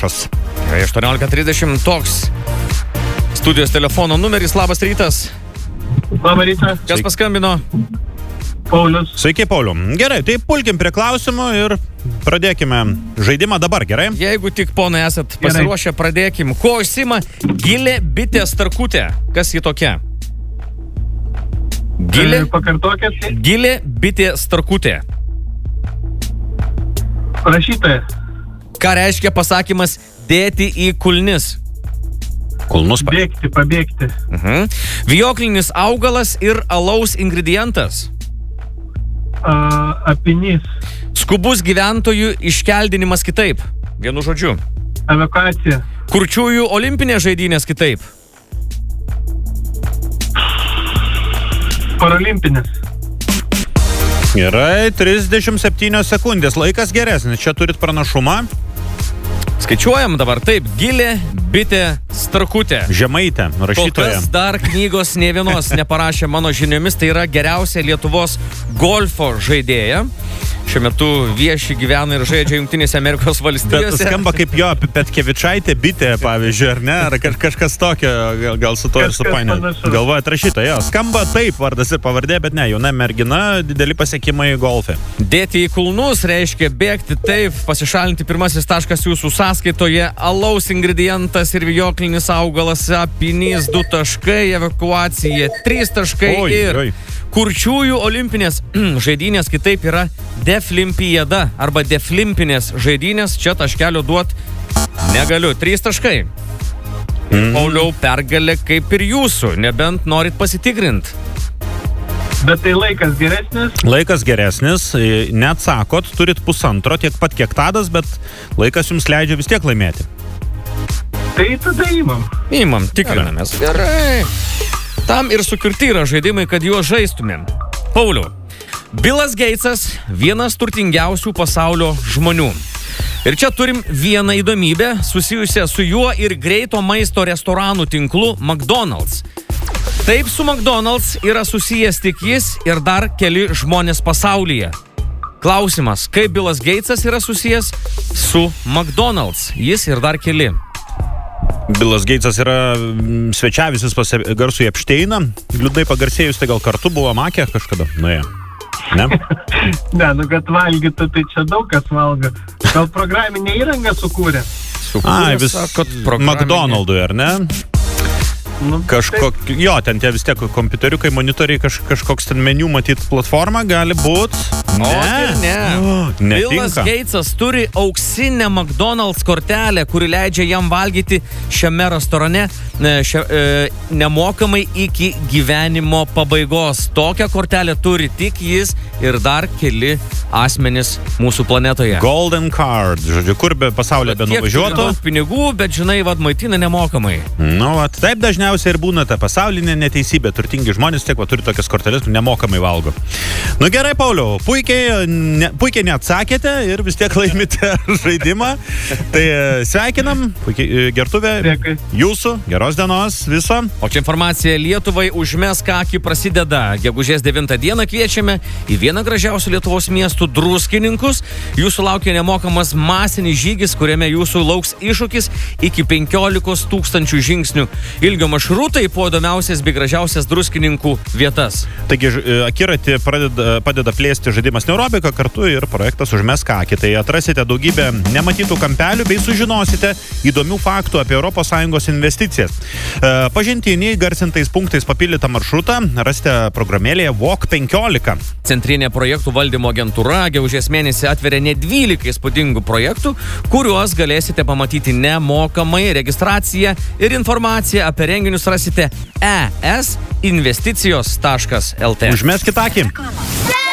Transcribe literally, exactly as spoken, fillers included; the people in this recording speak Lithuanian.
finišas. aštuoniolika trisdešimt toks studijos telefono numeris. Labas rytas. Labą rytą. Kas paskambino? Paulius. Sveiki, Pauliu. Gerai, tai pulkim prie klausimų ir pradėkime žaidimą dabar, gerai? Jeigu tik, ponai, esat pasiruošę, pradėkim. Ko užsima gilė bitė starkutė? Kas ji tokia? Gilė, Pakartokit. gilė bitė starkutė. Rašytoja. Ką reiškia pasakymas dėti į kulnis? Kulnus pa... Bėgti, pabėgti. Mhm. Vijoklinis augalas ir alaus ingredientas. Uh, apinys. Skubus gyventojų iškeldinimas kitaip. Vienu žodžiu. Evakuacija. Kurčiųjų olimpinės žaidynės kitaip. Paralimpinis. Gerai, trisdešimt septynios sekundės. Laikas geresnis. Čia turit pranašumą. Skaičiuojam dabar taip. Gilė bitė starkutė. Žemaitė, Kol rašytoja. kas dar knygos nė vienos neparašė mano žiniomis. Tai yra geriausia Lietuvos golfo žaidėja. Šiuo metu vieši gyvena ir žaidžia Jungtinėse Amerikos Bet valstijose. skamba kaip jo Petkevičaitė bitė, pavyzdžiui, ar ne? Ar kaž, kažkas tokio, gal, gal su to ir Kažkas supainė. panašaus. Galvojat rašytoja, jo. Skamba taip, vardas ir pavardė, bet ne, jauna mergina, dideli pasiekimai golfe. Dėti į kulnus reiškia bėgti taip, pasišalinti pirmasis taškas jūsų sąskaitoje, alaus ingredientas ir vijoklinis augalas, apinys du taškai, evakuacija trys taškai Oi, ir oi. kurčiųjų olimpinės žaidynės kitaip yra deflimpiada arba deflimpinės žaidynės. Čia taškelio duot negaliu. trys taškai. Mm. Pauliau, pergalė kaip ir jūsų, nebent norit pasitikrinti. Bet tai laikas geresnis. Laikas geresnis, neatsakot, turit pusantro, tiek pat kiek Tadas, bet laikas jums leidžia vis tiek laimėti. Tai tada įmam. Įmam, tikrinamės. Gerai. Tam ir sukurti yra žaidimai, kad juos žaistumėm. Pauliau, Bilas Geitsas vienas turtingiausių pasaulio žmonių. Ir čia turim vieną įdomybę susijusią su juo ir greito maisto restoranų tinklu McDonald's. Taip, su McDonald's yra susijęs tik jis ir dar keli žmonės pasaulyje. Klausimas, kaip Bilas Geitsas yra susijęs su McDonald's? Jis ir dar keli. Bilas Geitsas yra mm, svečiavisis pas garsų Epšteiną. Liūdnai pagarsėjus, tai gal kartu buvo Makė kažkada? Nuėjo. Ne? Ne, nu kad valgytų, tai čia daug kas valgo. Gal programinę įrangą sukūrė? Ai, vis sakot, programinė. McDonald'ui, ar ne? Nu, Kažkok, jo, ten tie vis tiek kompiuteriukai, monitoriai, kaž, kažkoks ten meniu matyt platforma gali būt. O, ir ne. Bilas Netinka. Geitsas turi auksinę McDonald's kortelę, kuri leidžia jam valgyti šiame restorane e, šia, e, nemokamai iki gyvenimo pabaigos. Tokią kortelę turi tik jis ir dar keli asmenys mūsų planetoje. Golden card, žodžiu, kur be pasaulyje be Tiek turi nuvažiuotų. daug pinigų, bet žinai, vad maitina nemokamai. Nu, vat, taip dažniausiai ir būna ta pasaulinė neteisybė. Turtingi žmonės tiek, va, turi tokias korteles, nemokamai valgo. Nu gerai, Pauliau, puikiai, ne, puikiai neatsakėte ir vis tiek laimite žaidimą. Tai e, sveikinam, puikiai, e, gertuvė, Dėkui. jūsų, geros dienos, viso. O čia informacija Lietuvai užmesk akį prasideda. Gegužės devintą dieną kviečiame į vieną gražiausių Lietuvos miestų Druskininkus. Jūsų laukia nemokamas masinis žygis, kuriame jūsų lauks iššūkis iki penkiolikos tūkstančių žingsnių ilgio maršrutai po įdomiausias bei gražiausias Druskininkų vietas. Taigi ž- akiratį pradeda, padeda plėsti žaidimas Neurobika kartu ir projektas Užmesk akį. Tai atrasite daugybę nematytų kampelių bei sužinosite įdomių faktų apie Europos Sąjungos investicijas. E, Pažintiniai garsintais punktais papildytą maršrutą rasite programėlėje Walk penkiolika. Centrinė projektų valdymo agentūra gegužės mėnesį atveria net dvylika įspūdingų projektų, kuriuos galėsite pamatyti nemokamai. Registraciją ir informaciją apie renginius rasite e s investicijos taškas l t. Užmeskit akį.